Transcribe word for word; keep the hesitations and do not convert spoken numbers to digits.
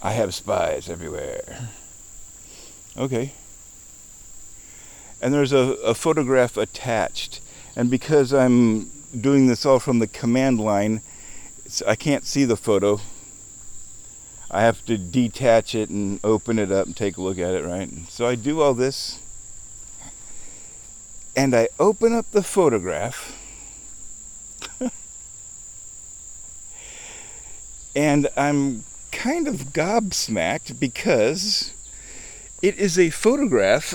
I have spies everywhere. Okay. And there's a, a photograph attached. And because I'm doing this all from the command line, it's, I can't see the photo. I have to detach it and open it up and take a look at it, right? So I do all this. And I open up the photograph. And I'm kind of gobsmacked because it is a photograph